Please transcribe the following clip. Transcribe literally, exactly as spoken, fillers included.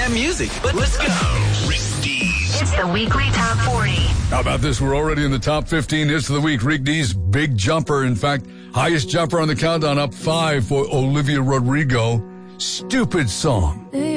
that music. But let's go. Rick D's. It's the weekly top forty. How about this? We're already in the top fifteen hits of the week. Rick D's Big Jumper. In fact, highest jumper on the countdown, up five for Olivia Rodrigo. Stupid Song.